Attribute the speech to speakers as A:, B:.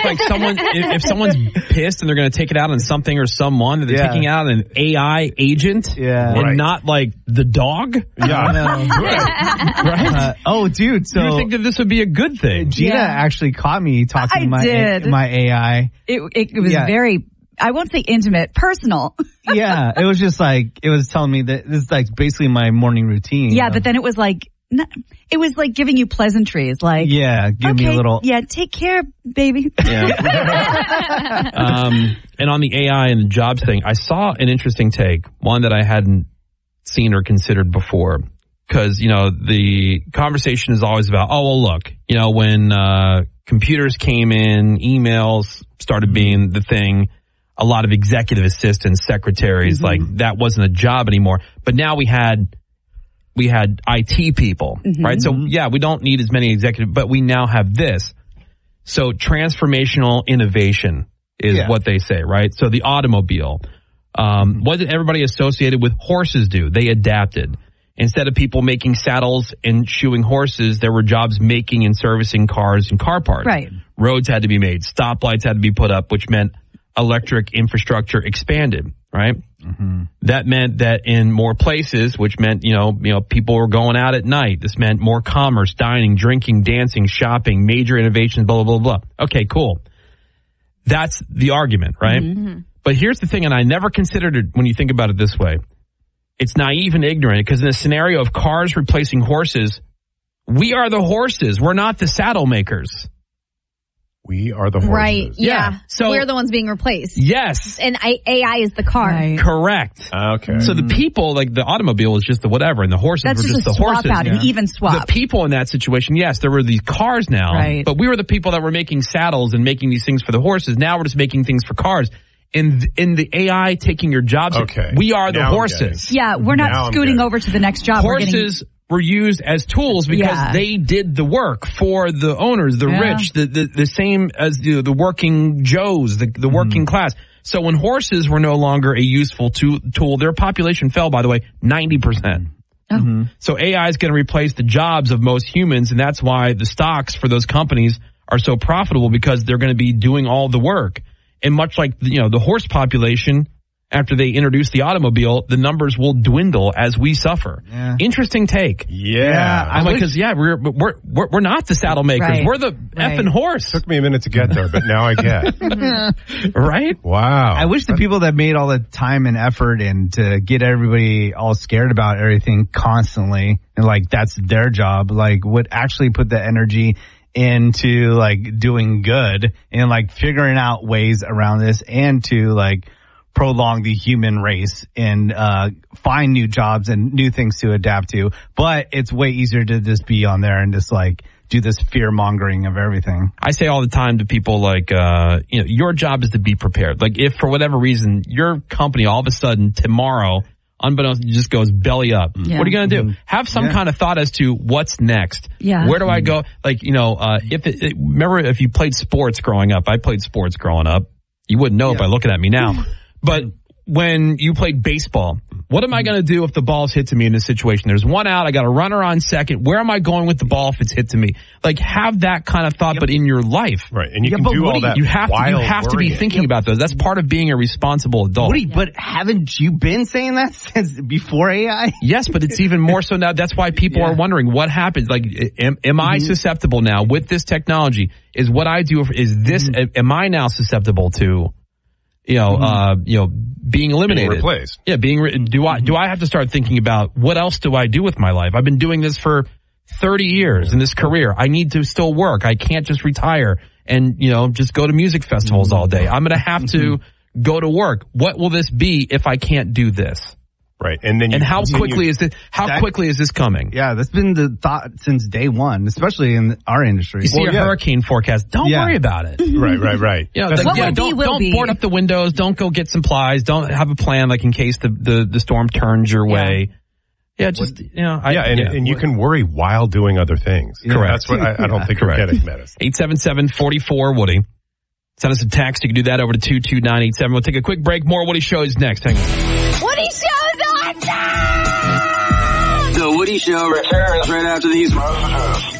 A: it's like if someone's pissed and they're going to take it out on something or someone, that they're taking out an AI agent and not like the dog.
B: Right. Oh, dude. So
A: you would think that this would be a good thing.
B: Gina actually caught me talking to my AI.
C: It was very, I won't say intimate, personal.
B: Yeah. It was just like, it was telling me that this is like basically my morning routine.
C: Yeah, but then it was like, it was like giving you pleasantries, like
B: give me a little.
C: Yeah, take care, baby.
A: Yeah. And on the AI and the jobs thing, I saw an interesting take, one that I hadn't seen or considered before, because the conversation is always about, oh well, look, when computers came in, emails started being the thing. A lot of executive assistants, secretaries, like that wasn't a job anymore. But now we had IT people, right? So yeah, we don't need as many executive, but we now have this. So transformational innovation is what they say, right? So the automobile, what did everybody associated with horses do? They adapted. Instead of people making saddles and shoeing horses, there were jobs making and servicing cars and car parts.
C: Right.
A: Roads had to be made. Stoplights had to be put up, which meant electric infrastructure expanded, right? That meant that in more places, which meant, people were going out at night. This meant more commerce, dining, drinking, dancing, shopping, major innovations, blah, blah, blah, blah. Okay, cool. That's the argument, right? But here's the thing, and I never considered it when you think about it this way. It's naive and ignorant, because in a scenario of cars replacing horses, we are the horses. We're not the saddle makers.
D: We are the horses.
E: Right, yeah.
A: So
E: we're the ones being replaced.
A: Yes.
E: And AI is the car.
C: Right.
A: Correct.
D: Okay.
A: So the people, like the automobile was just the whatever, and the horses
C: That's
A: were
C: just
A: just the horses.
C: Out, an even swap.
A: The people in that situation, yes, there were these cars now, but we were the people that were making saddles and making these things for the horses. Now we're just making things for cars. In the AI taking your jobs, we are the horses.
C: Yeah, we're not scooting over to the next job.
A: Horses were used as tools because they did the work for the owners, the rich, the same as the working Joes, the working class. So when horses were no longer a useful tool, their population fell, by the way, 90%. So AI is going to replace the jobs of most humans, and that's why the stocks for those companies are so profitable, because they're going to be doing all the work. And much like the horse population, after they introduce the automobile, the numbers will dwindle as we suffer. Interesting take.
D: Yeah.
A: Because we're not the saddle makers. We're the effing horse.
D: Took me a minute to get there, but now I get.
A: Right?
D: Wow.
B: I wish the people that made all the time and effort and to get everybody all scared about everything constantly, and like that's their job, like would actually put the energy into like doing good and like figuring out ways around this, and to like prolong the human race and find new jobs and new things to adapt to. But it's way easier to just be on there and just like do this fear mongering of everything.
A: I say all the time to people, like, your job is to be prepared. Like if for whatever reason your company all of a sudden tomorrow, unbeknownst, just goes belly up. What are you going to do? Have some kind of thought as to what's next. Where do I go? Like, remember if you played sports growing up, I played sports growing up. You wouldn't know by looking at me now. But when you played baseball, what am I going to do if the ball's hit to me in this situation? There's one out. I got a runner on second. Where am I going with the ball if it's hit to me? Like, have that kind of thought, but in your life.
D: Right. And you can do all that.
A: You have to be thinking about those. That's part of being a responsible adult.
B: Woody, but haven't you been saying that since before AI?
A: Yes, but it's even more so now. That's why people are wondering what happens. Like, am I susceptible now with this technology? Is what I do, am I now susceptible to, being eliminated?
D: Being replaced.
A: Yeah, do I have to start thinking about what else do I do with my life? I've been doing this for 30 years in this career. I need to still work. I can't just retire and, just go to music festivals all day. I'm going to have to go to work. What will this be if I can't do this?
D: Right. And
A: how quickly is this coming?
B: Yeah, that's been the thought since day one, especially in our industry.
A: You see a hurricane forecast. Don't worry about it.
D: Right.
A: Don't board up the windows. Don't go get some plies. Don't have a plan, like in case the storm turns your way. Yeah, just,
D: and you can worry while doing other things.
A: Correct.
D: That's what I don't think you're getting, Menace.
A: 877-44-WOODY. Send us a text. You can do that over to 22987. We'll take a quick break. More Woody Shows next. Hang on.
E: Woody Show's on time!
F: The Woody Show returns right after these messages.